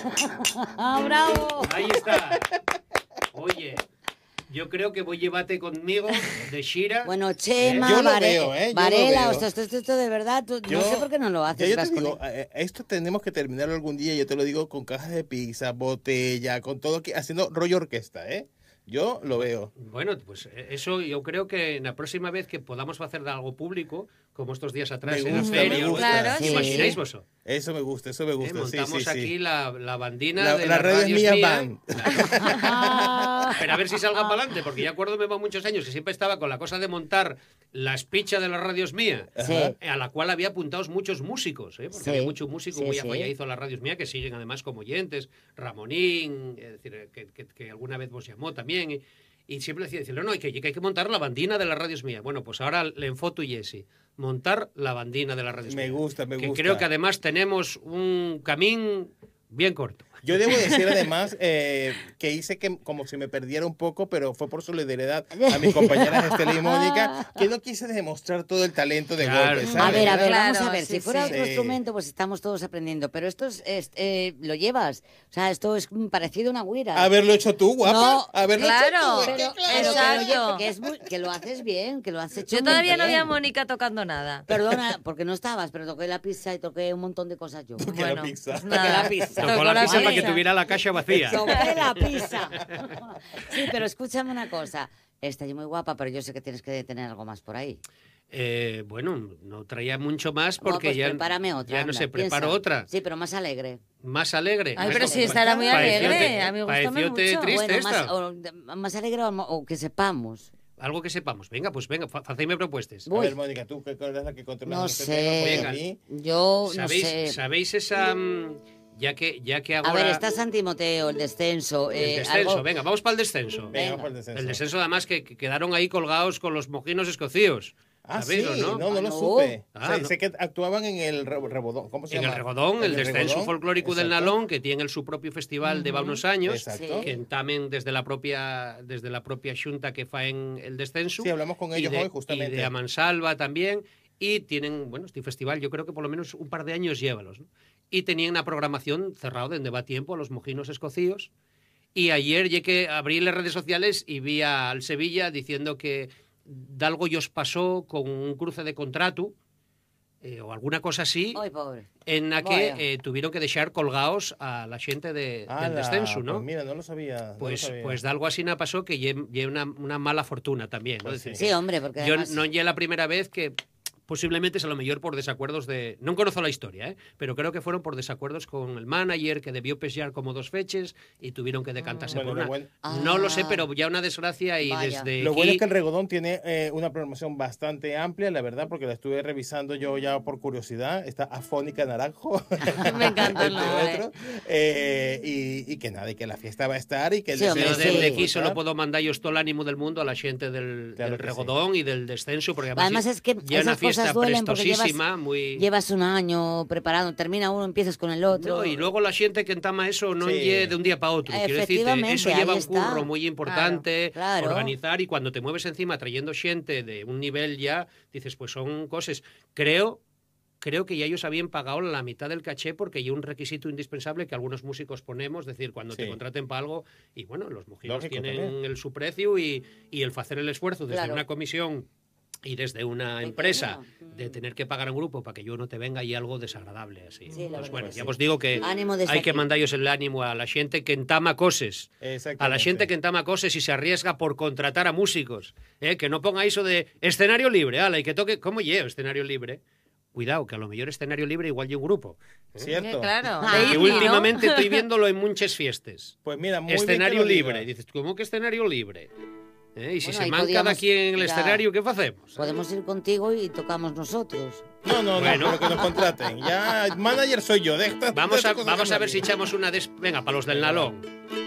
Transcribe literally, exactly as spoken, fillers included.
¡Bravo! Ahí está. Oye, yo creo que voy a llevarte conmigo de Shira. Bueno, Chema, ¿Eh? Yo lo Vare- veo, ¿eh? Yo Varela, lo o veo. sea, esto, esto, esto de verdad, tú- Yo- no sé por qué no lo Ya haces. yo te vas con digo, él. eh, esto tenemos que terminarlo algún día, yo te lo digo, con cajas de pizza, botella, con todo, que- haciendo rollo orquesta, ¿eh? Yo lo veo. Bueno, pues eso yo creo que la próxima vez que podamos hacer de algo público, como estos días atrás Me en gusta, la me feria, gusta. Claro, sí. ¿imagináis vos? Eso me gusta, eso me Eh, gusta. sí, montamos sí, sí. aquí la, la bandina La- de la las red es radios mía, mía. van. Pero a ver si salga para adelante, porque ya acuerdo me va muchos años que siempre estaba con la cosa de montar la espicha de las radios mía, Sí. a la cual había apuntados muchos músicos, ¿eh? porque Sí. había mucho músico Sí, muy sí. afolladizo a las radios mía, que siguen además como oyentes, Ramonín, es decir, que, que- que alguna vez vos llamó también, y, y siempre decía, decirle, no, hay que, que hay que montar la bandina de las radios mía. Bueno, pues ahora le enfoto y Jessy, montar la bandina de las radios Me mía. gusta, me que gusta. creo que además tenemos un camino bien corto. Yo debo decir además eh, que hice que como si me perdiera un poco, pero fue por solidaridad a mis compañeras Estela y Mónica, que no quise demostrar todo el talento de Claro. golpe, A ¿sabes? ver, a ver, Claro, vamos a ver. sí, Si fuera sí. otro Sí. instrumento, pues estamos todos aprendiendo. Pero esto es, es, eh, lo llevas. O sea, esto es mm, parecido a una guira. Haberlo hecho tú, guapa. No, Haberlo claro, hecho tú. es que pero, claro. pero que, lo Exacto. lle- que, es muy- que lo haces bien, que lo has hecho Yo muy todavía no vi bien. a Mónica tocando nada. Perdona, porque no estabas, pero toqué la pizza y toqué un montón de cosas yo. Toqué la pizza. pues Toqué nada. la pizza. Tocó Tocó la pizza para que pizza. tuviera la caja vacía. Toqué la pizza. Sí, pero escúchame una cosa. Está muy guapa, pero yo sé que tienes que tener algo más por ahí. Eh, bueno, no traía mucho más Bueno, porque pues ya, prepárame otra. ya no anda, sé, preparo piensa. otra. Sí, pero más alegre. Más alegre. Ay, Bueno, pero si pa- esta era muy parecióte- alegre, a mí me gustó parecióte mucho. triste Bueno, más, esta. o- más alegre o, o que sepamos. Algo que sepamos. Venga, pues venga, fa- facedme propuestas. A Voy. ver, Mónica, tú que eres la que controlas No este sé. tema, porque Venga. a mí- Yo no ¿Sabéis, sé. ¿Sabéis esa... mm, Ya que, ya que ahora... A ver, está San Timoteo, el descenso. El eh, descenso, algo- venga, vamos para el descenso. Venga, Venga. vamos por el descenso. El descenso además que, que quedaron ahí colgados con los mojinos escocíos. Ah, ¿Sabéis sí, o no? no, no, Ah, lo no. supe. Ah, sé, no. sé que actuaban en el re- Rebodón. ¿Cómo se En llama? el Regodón, el, En descenso Regodón. folclórico del Exacto. Nalón, que tiene el su propio festival de va unos años, Exacto. Sí. que entamen desde la propia desde la propia xunta que fa en el descenso. Sí, hablamos con y ellos de, hoy justamente. Y de Amansalva también. Y tienen, bueno, este festival yo creo que por lo menos un par de años llévalos, ¿no? Y tenían una programación cerrada donde va tiempo a los mojinos escocíos. Y ayer llegué que abrí las redes sociales y vi al Sevilla diciendo que algo os pasó con un cruce de contrato eh, o alguna cosa así, Ay, pobre. en la que Vaya. eh, tuvieron que dejar colgados a la gente de, del Ala, descenso, ¿no? Pues mira, no lo sabía. no lo Pues, sabía. pues de algo así me pasó que lle lle una, una mala fortuna también, ¿no? Pues Es decir, sí. Sí, hombre, porque yo además... no lle la primera vez que posiblemente es a lo mejor por desacuerdos de... No conozco la historia, ¿eh? Pero creo que fueron por desacuerdos con el manager que debió pesear como dos fechas y tuvieron que decantarse Bueno, por lo una. bueno- No lo sé, Ah. pero ya una desgracia y Vaya. desde Lo aquí... bueno es que el Regodón tiene eh, una programación bastante amplia, la verdad, porque la estuve revisando yo ya por curiosidad. Está Afónica Naranjo, Me encanta el entre nombre. otros. Eh, y, y que nada, y que la fiesta va a estar y que el Sí, hombre, Pero descenso desde va a aquí solo estar. puedo mandar yo todo el ánimo del mundo a la gente del, Claro del que Regodón y del descenso, porque además, Además es que ya una esas fiesta cosas duelen porque llevas- prestosísima, muy... Llevas un año preparado, termina uno, empiezas con el otro. No, y luego la gente que entama eso no Sí. lle de un día para otro. Quiero decirte, Efectivamente, eso ahí lleva un está. curro muy importante, Claro, claro. organizar, y cuando te mueves encima trayendo gente de un nivel ya, dices, pues son cosas. Creo, creo que ya ellos habían pagado la mitad del caché porque hay un requisito indispensable que algunos músicos ponemos, es decir, cuando Sí. te contraten para algo, y bueno, los mojinos Lógico, tienen también. el su precio y, y el hacer el esfuerzo desde Claro. una comisión y desde una Pequeña. empresa Mm. de tener que pagar a un grupo para que yo no te venga y algo desagradable así. Sí, la Pues verdad bueno, que ya sí. os digo que Ánimo desde hay que aquí. mandaros el ánimo a la gente que entama cosas. A la Exactamente. gente que entama cosas y se arriesga por contratar a músicos. ¿eh? Que no ponga eso de escenario libre, ala, y que toque. ¿Cómo llevo escenario libre? Cuidado, que a lo mejor escenario libre igual lleva un grupo. ¿eh? ¿Cierto? Sí, claro. Ah. de Que indie, ¿no? últimamente estoy viéndolo en muchas fiestas. Pues mira, muy bien que Escenario lo libre. digas. Dices, ¿cómo que escenario libre? ¿Eh? Y si Bueno, se ahí manca de podíamos- aquí en el ya. escenario, ¿qué hacemos? Podemos ir contigo y tocamos nosotros. No, no, Bueno. no, pero que nos contraten. Ya, manager soy yo. De estas- de Vamos estas a, cosas vamos que a ver si nadie. echamos una... Des... Venga, para los del Nalón.